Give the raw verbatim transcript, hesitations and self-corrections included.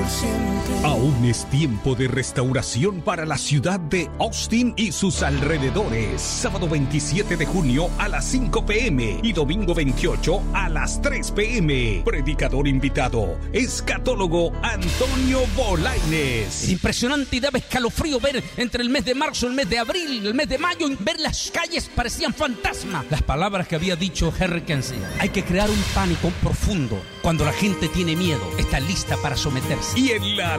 siempre. Aún es tiempo de restauración para la ciudad de Austin y sus alrededores. Sábado veintisiete de junio a las cinco pe eme y domingo veintiocho a las tres pe eme. Predicador invitado, escatólogo Antonio Bolaines. Impresionante y daba escalofrío ver entre el mes de marzo, el mes de abril, el mes de mayo, ver las calles parecían fantasmas. Las palabras que había dicho Henry Kissinger. Hay que crear un pánico profundo. Cuando la gente tiene miedo, está lista para someterse. Y en la